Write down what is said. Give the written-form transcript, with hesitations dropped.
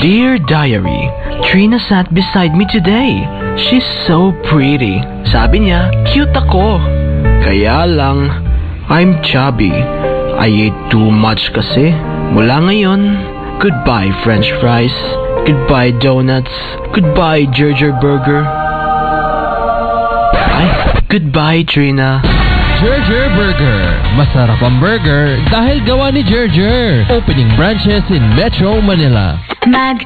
Dear Diary, Trina sat beside me today. She's so pretty. Sabi niya, cute ako. Kaya lang, I'm chubby. I ate too much kasi. Mula ngayon, goodbye French fries. Goodbye donuts. Goodbye Gerger Burger. Ay, goodbye Trina. Gerger Burger. Masarap ang burger dahil gawa ni Gerger. Opening branches in Metro Manila.